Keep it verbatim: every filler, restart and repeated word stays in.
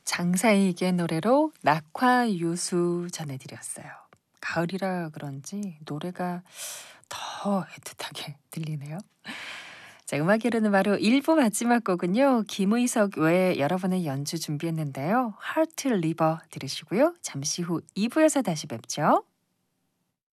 장사이기의 노래로 낙화유수 전해드렸어요. 가을이라 그런지 노래가 더 애틋하게 들리네요. 자, 음악 이르는 바로 일 부 마지막 곡은요. 김의석 외에 여러분의 연주 준비했는데요. 하트 리버 들으시고요. 잠시 후 이 부에서 다시 뵙죠.